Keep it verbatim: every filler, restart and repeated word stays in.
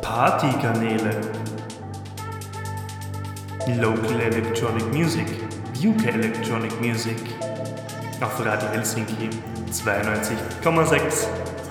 Partykanäle, Local Electronic Music, U K Electronic Music, auf Radio Helsinki zweiundneunzig Komma sechs.